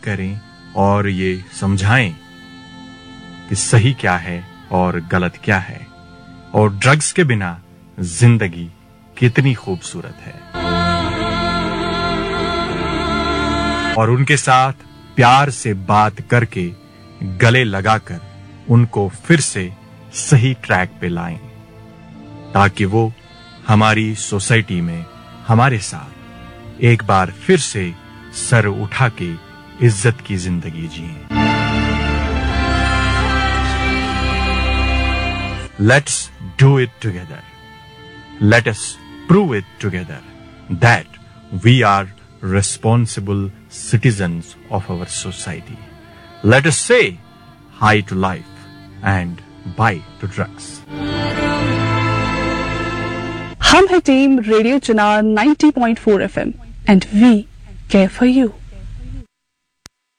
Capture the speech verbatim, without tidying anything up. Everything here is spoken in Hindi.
करें और ये समझाएं कि सही क्या है और गलत क्या है और ड्रग्स के बिना जिंदगी कितनी खूबसूरत है, और उनके साथ प्यार से बात करके गले लगाकर उनको फिर से सही ट्रैक पे लाएं, ताकि वो हमारी सोसाइटी में हमारे साथ एक बार फिर से सर उठा के इज्जत की जिंदगी जिएं। Let's do it together. Let us prove it together that we are responsible citizens of our society. Let us say hi to life and bye to drugs. हम है team radio Chunar ninety point four F M and we care for you.